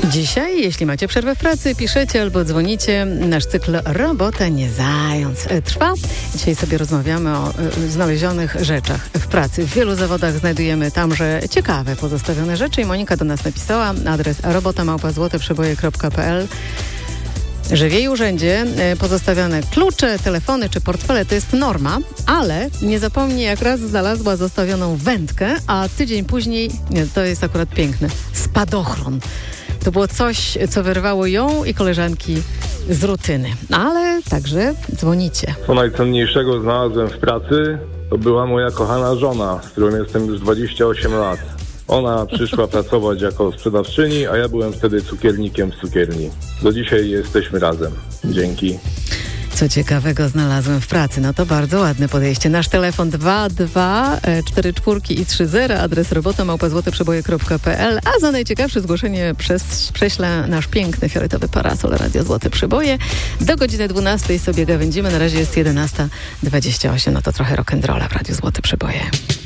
Dzisiaj, jeśli macie przerwę w pracy, piszecie albo dzwonicie. Nasz cykl Robota nie zając trwa. Dzisiaj sobie rozmawiamy o znalezionych rzeczach w pracy. W wielu zawodach znajdujemy tamże ciekawe pozostawione rzeczy i Monika do nas napisała adres robota@złoteprzeboje.pl, że w jej urzędzie pozostawiane klucze, telefony czy portfele to jest norma, ale nie zapomnij, jak raz znalazła zostawioną wędkę, a tydzień później, nie, to jest akurat piękne, spadochron. To było coś, co wyrwało ją i koleżanki z rutyny. Ale także dzwonicie. Co najcenniejszego znalazłem w pracy, to była moja kochana żona, z którą jestem już 28 lat. Ona przyszła pracować jako sprzedawczyni, a ja byłem wtedy cukiernikiem w cukierni. Do dzisiaj jesteśmy razem. Dzięki. Co ciekawego znalazłem w pracy. No to bardzo ładne podejście. Nasz telefon 224430, adres robota@złoteprzeboje.pl, a za najciekawsze zgłoszenie prześlę nasz piękny fioletowy parasol Radio Złote Przeboje. Do godziny 12 sobie gawędzimy. Na razie jest 11:28. No to trochę rock'n'rolla w Radiu Złote Przeboje.